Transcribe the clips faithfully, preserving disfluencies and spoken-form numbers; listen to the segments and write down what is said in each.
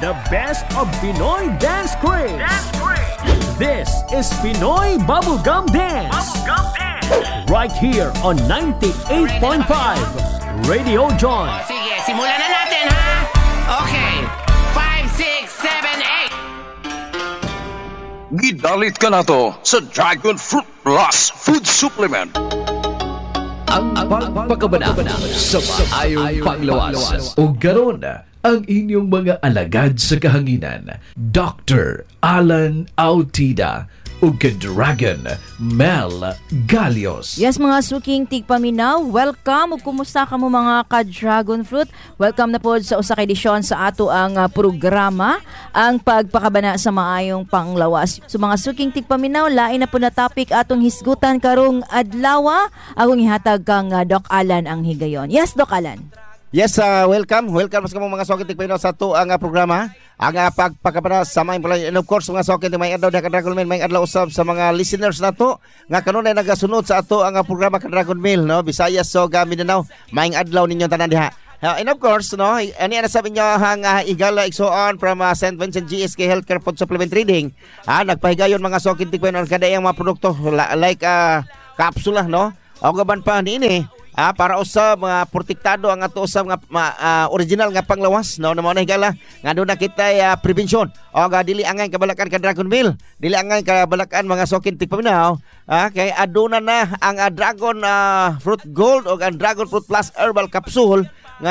The best of Pinoy dance craze. Dance craze. This is Pinoy Bubblegum Dance. Bubblegum Dance. Right here on ninety-eight point five Radio Joy. O, sige, simulan na natin, ha? Okay. five, six, seven, eight. Gidalit ka na to sa Dragon Fruit Plus Food Supplement. Ang pagpakabana sa maayong panglawas. O garon ang inyong mga alagad sa kahanginan, Doctor Alan Autida o Dragon Mel Galios. Yes, mga suking tigpaminaw, welcome ug kumusta ka mo mga ka-Dragon Fruit? Welcome na po sa usa ka edisyon sa ato ang uh, programa, ang pagpakabana sa maayong panglawas. So mga suking tigpaminaw, lain na po na topic atong hisgutan karong adlaw. Akong ihatag kang uh, Doc Alan ang higayon. Yes, Doc Alan. Yes, uh, welcome. Welcome sa mga sokin tigpaminaw sa ato ang uh, programa. Ang uh, pagpakabana sa maayong panglawas. And of course, mga sokin may adlaw na ka-Dragon Mail, may adlaw usab sa mga listeners nato nga kanunay nagasunod sa ato ang uh, programa ka-Dragon Mail, no? Visayas, Soga, Mindanao. Maayong adlaw ninyo tanan diha. Uh, and of course, no, ani ana sabi niyo hang uh, igala igsoon from uh, Saint Vincent G S K Healthcare Food Supplement Trading. Ah, nagpahigayon mga sokin tigpaminaw kadayang mga produkto like uh, kapsula, no? O gaban pa niini. Ah, para usab mga uh, protektado ang ato usab nga uh, original nga panglawas, no, na mao na higala nga do na kita uh, prevention o ga dili angay kabalakan ka Dragon Meal, dili angay kabalakan mga sokin tigpaminaw. Ah, kay aduna na ang uh, Dragon uh, Fruit Gold o ang Dragon Fruit Plus Herbal Capsule nga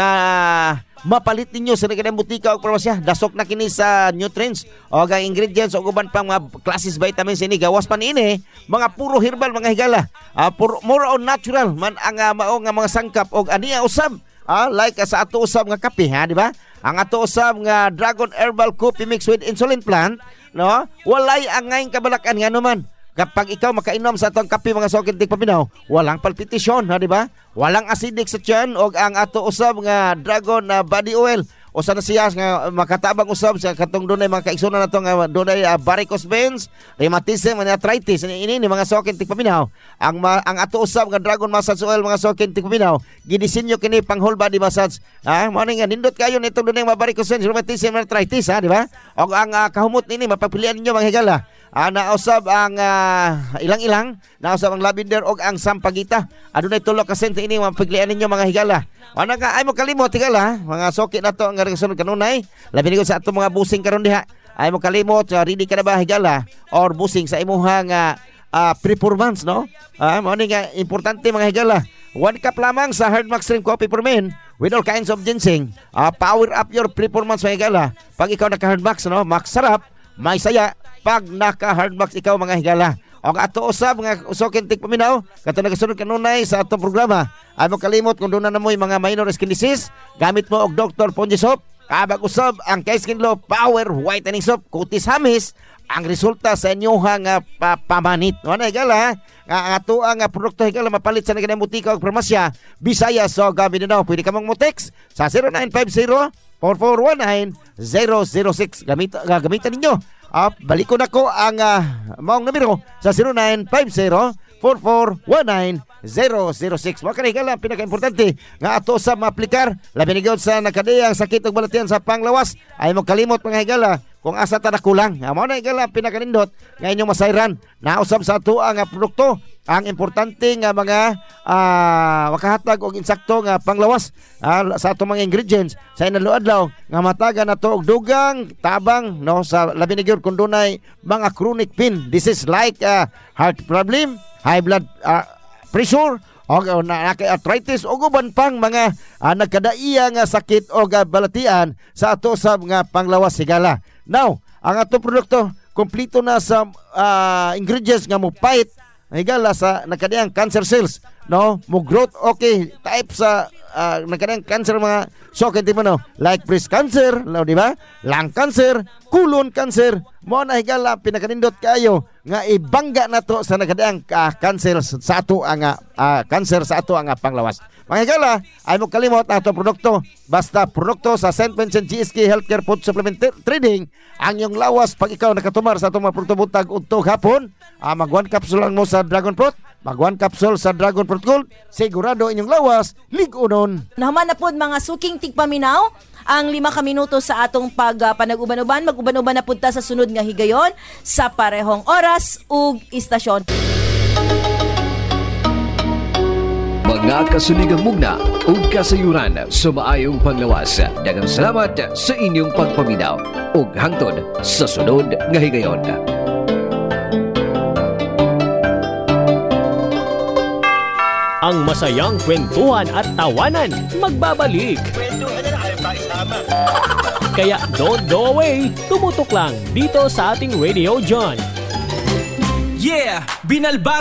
mapalit ninyo sa naging butika o farmasya. Dasok na kini sa nutrients o ang ingredients o uban pang mga classes vitamins ini gawas pa niini mga puro herbal mga higala. Uh, puro, more on natural man ang uh, mao nga mga sangkap o aniya usab. Uh, like uh, sa ato usab nga kape, ha, di ba? Ang ato usab nga Dragon Herbal Coffee mixed with insulin plant, no? Walay angay kabalakan nga naman. Kapag ikaw makainom sa atong kape mga sokin tigpaminaw, walang palpitasyon, ha, di ba? Walang acidic sa tiyan o ang ato usab nga Dragon uh, body oil. O sana siya nga makatabang usab sa katong dunay mga kaigsunan nato nga dunay uh, varicose veins, rheumatism, and arthritis. Ini ni mga sokin tigpaminaw. Ang ma, ang ato usab nga Dragon Massage Oil mga sokin tigpaminaw, gidisenyo kini pang whole body massage. Ha, mo nga nindot kayo nitong dunay mga varicose veins, rheumatism, and arthritis, ha, di ba? O ang uh, kahumot nini mapapilian ninyo mga higala. Ah, nausab ang uh, ilang-ilang, nausab ang lavender og ang sampagita. Adunay tulo ka sente ini mapiglian ninyo mga higala. Ano nga ay mo kalimot higala, mga soki nato ang regason kanunay. Labi ni ko sa ato mga busing karon diha. Ay mo kalimot, uh, ready ka na ba higala or busing sa imuhang uh, uh, performance, no? Ah, mo ni nga importante mga higala. One cup lamang sa Hardmax Stream Coffee for Men with all kinds of ginseng. Uh, power up your performance mga higala. Pag ikaw naka-Hardmax, no? Max sarap, may saya pag naka-Hardmax ikaw mga higala. O ato usab mga usokin tigpaminaw, kato nagasunod kanunay sa atong programa. Ay mo kalimot kung doon na mo mga minor skin disease, gamit mo og Doctor Ponji Soap. Kabag usab ang K-Skin Law Power Whitening Soap, kutis hamis ang resulta sa inyohang uh, pa, pamanit. Ano higala, nga ato ang uh, produkto higala mapalit sa naging butika o farmasya, Bisaya, so gamit na. Pwede ka mong mo-text sa zero nine five zero, four four one nine, zero zero six. Gamit, uh, gamitan ninyo. Uh, balik ko na ko ang uh, maong numero sa zero nine five zero, four four one nine, zero zero six. Mga kanigala, pinaka-importante nga ato sa maaplikar, labi na sa nakadiyang sakit o balatian sa panglawas, ay mo kalimot mga higala kung asa ta nakulang. Amo na higala, pinaka-nindot nga inyong masayran. Nausab sa ato ang uh, produkto, ang importante nga mga uh, makahatag og insakto nga panglawas uh, sa atong mga ingredients sa inaluadlaw nga matagan nato og dugang tabang, no, sa labi na gyud kung dunay mga chronic pain disease like uh, heart problem, high blood uh, pressure o na, arthritis o guban pang mga uh, nagkadaiya nga sakit o uh, balatian sa ato sa nga panglawas higala. Now, ang ato produkto kompleto na sa uh, ingredients nga mo fight higala sa nakadiyang cancer cells, no, mo growth okay type sa uh, nakadiyang cancer mga sokin di mo, no, like breast cancer, no, di ba, lung cancer, colon cancer, mo na higala pinakanindot kayo nga ibangga nato sa nakadiyang uh, cancer sa ato ang uh, cancer sa ato ang uh, panglawas. Mga higala, ay mo kalimot ato produkto, basta produkto sa Saint Vincent G S K Healthcare Food Supplement Trading. Ang yung lawas pag ikaw nakatumar sa atong mga produkto butag udtog hapon, uh, mag one capsule lang mo sa Dragon Fruit, Pag one capsule sa Dragon Fruit Gold, sigurado inyong lawas, lig-unon. Naman na po mga suking tigpaminaw ang lima ka minuto sa atong pag uh, panag-uban-uban. Mag-uban-uban na punta sa sunod nga higayon sa parehong oras ug istasyon. Mga kasuligang mugna ug kasayuran sa maayong panglawas. Daghang salamat sa inyong pagpaminaw ug hangtod sa sunod nga higayon. Ang masayang kwentuhan at tawanan magbabalik. Kaya don't go away, tumutok lang dito sa ating Radio John. Yeah! Binalba